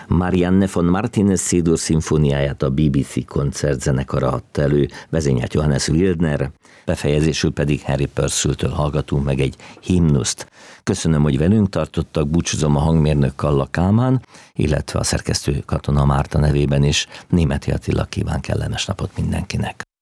Marianne von Martinez C-dur szimfóniáját a BBC koncertzenekara adta elő, vezényelt Johannes Wildner, befejezésül pedig Harry Purcell-től hallgatunk meg egy himnuszt. Köszönöm, hogy velünk tartottak, búcsúzom a hangmérnök Kalla Kálmán, illetve a szerkesztő Katona Márta nevében is. Németi Attila kíván kellemes napot mindenkinek.